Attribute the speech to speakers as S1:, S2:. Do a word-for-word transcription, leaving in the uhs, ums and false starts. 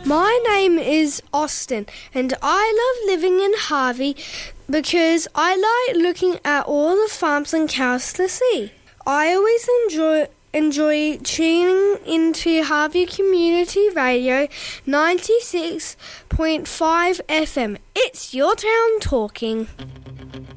S1: My name is Austin and I love living in Harvey because I like looking at all the farms and cows to see. I always enjoy enjoy tuning into Harvey Community Radio ninety-six point five F M. It's your town talking.